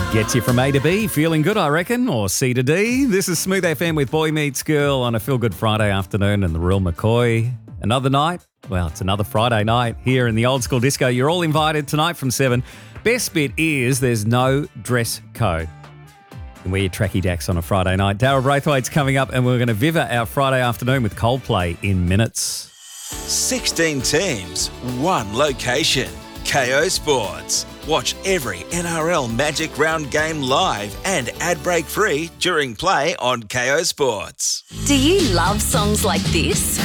Gets you from A to B, feeling good, I reckon, or C to D. This is Smooth FM with Boy Meets Girl on a Feel Good Friday afternoon in the Real McCoy. Another night, well, it's another Friday night here in the Old School Disco. You're all invited tonight from 7. Best bit is there's no dress code. You can wear your tracky dacks on a Friday night. Daryl Braithwaite's coming up and we're going to viva our Friday afternoon with Coldplay in minutes. 16 teams, one location. KO Sports. Watch every NRL Magic Round game live and ad break free during play on KO Sports. Do you love songs like this?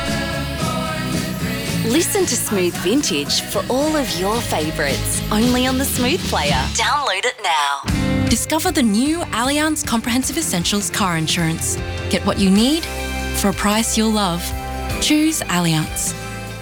Listen to Smooth Vintage for all of your favourites, only on the Smooth Player. Download it now. Discover the new Allianz Comprehensive Essentials car insurance. Get what you need for a price you'll love. Choose Allianz.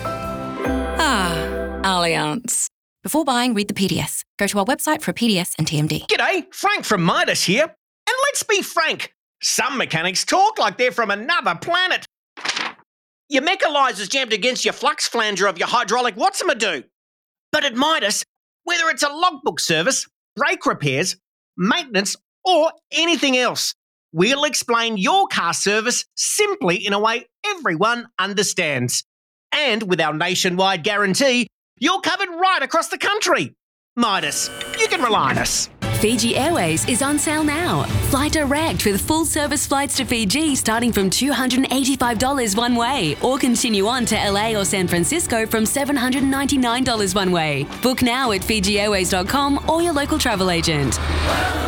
Allianz. Before buying, read the PDS. Go to our website for a PDS and TMD. G'day, Frank from Midas here. And let's be frank, some mechanics talk like they're from another planet. Your mechanizer's jammed against your flux flanger of your hydraulic Watson-do. But at Midas, whether it's a logbook service, brake repairs, maintenance, or anything else, we'll explain your car service simply in a way everyone understands. And with our nationwide guarantee, you're covered right across the country. Midas, you can rely on us. Fiji Airways is on sale now. Fly direct with full service flights to Fiji starting from $285 one way, or continue on to LA or San Francisco from $799 one way. Book now at FijiAirways.com or your local travel agent.